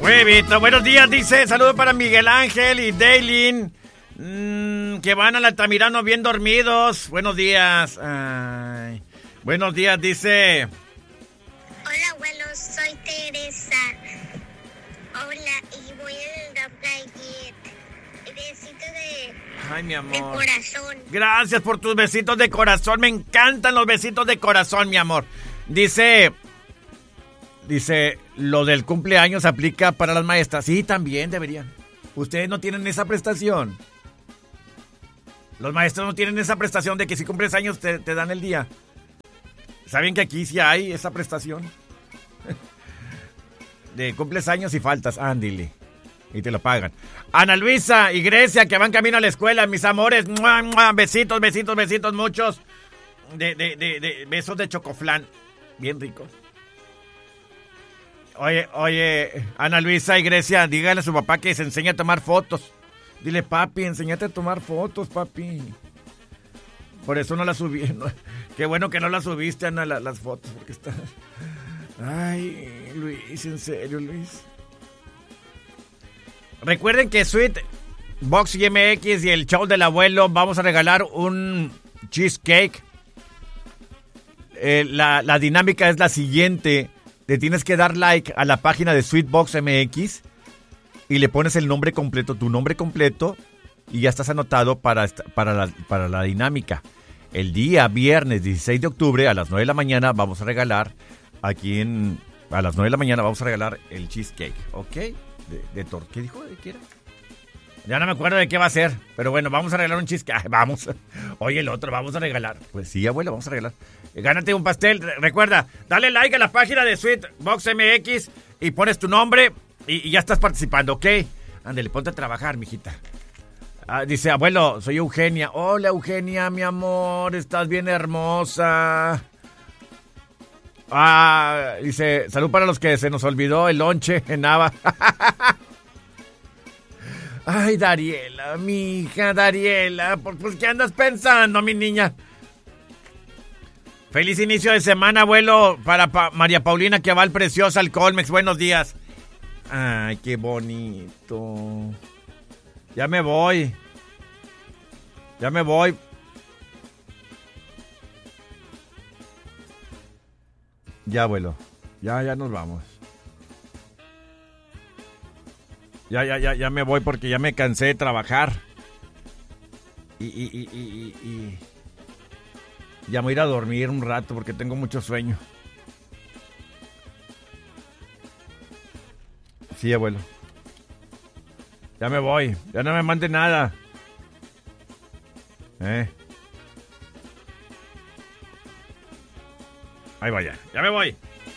Huevito, buenos días, dice. Saludos para Miguel Ángel y Daylin, que van al Altamirano bien dormidos. Buenos días. Ay. Buenos días, dice. Hola, abuelo, soy Teresa. Hola, y voy a la playa. Besito Ay, mi amor. de corazón. Gracias por tus besitos de corazón. Me encantan los besitos de corazón, mi amor. Dice, lo del cumpleaños aplica para las maestras. Sí, también deberían. Ustedes no tienen esa prestación. Los maestros no tienen esa prestación de que si cumples años te dan el día. ¿Saben que aquí sí hay esa prestación? De cumples años y faltas, ándile. Y te lo pagan. Ana Luisa y Grecia, que van camino a la escuela, mis amores. ¡Mua, mua! Besitos, besitos, besitos, muchos. De besos de chocoflán. Bien ricos. Oye, Ana Luisa y Grecia, díganle a su papá que se enseñe a tomar fotos. Dile, papi, enséñate a tomar fotos, papi. Por eso no las subí. No, qué bueno que no las subiste, Ana, las fotos. Porque está... Ay, Luis, en serio, Luis. Recuerden que Sweet Box MX y el show del abuelo vamos a regalar un cheesecake. La dinámica es la siguiente. Te tienes que dar like a la página de Sweet Box MX y le pones el nombre completo, tu nombre completo, y ya estás anotado para la dinámica. El día viernes 16 de octubre a las 9 de la mañana vamos a regalar a las 9 de la mañana vamos a regalar el cheesecake, ¿ok? ¿Qué dijo? ¿De qué era? Ya no me acuerdo de qué va a ser, pero bueno, vamos a regalar un cheesecake. Vamos. Oye, el otro, vamos a regalar. Pues sí, abuelo, vamos a regalar. Gánate un pastel. Recuerda, dale like a la página de Sweet Box MX y pones tu nombre y ya estás participando, ¿ok? Ándale, ponte a trabajar, mijita. Dice, abuelo, soy Eugenia. Hola, Eugenia, mi amor, estás bien hermosa. Dice, salud para los que se nos olvidó el lonche en Nava. Ay, Dariela, mi hija, Dariela, pues ¿qué andas pensando, mi niña? Feliz inicio de semana, abuelo, para María Paulina que va al Preciosa al Colmex. Buenos días. Ay, qué bonito. Ya me voy. Ya, abuelo. Ya nos vamos. Ya me voy porque ya me cansé de trabajar. Y ya me voy a ir a dormir un rato porque tengo mucho sueño. Sí, abuelo. Ya me voy. Ya no me mande nada. Ahí vaya. Ya me voy.